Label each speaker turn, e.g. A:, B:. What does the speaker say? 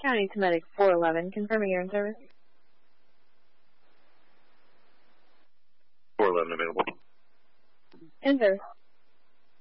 A: County to Medic 411, confirming you're in service.
B: 411 available.
A: In service.